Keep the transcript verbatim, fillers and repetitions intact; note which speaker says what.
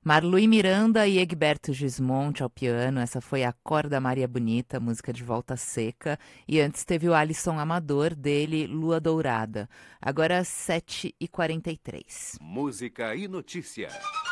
Speaker 1: Marluí Miranda e Egberto Gismonti ao piano. Essa foi a Corda Maria Bonita, música de Volta Seca. E antes teve o Alisson Amador, dele Lua Dourada. Agora sete e quarenta e três.
Speaker 2: Música e notícia.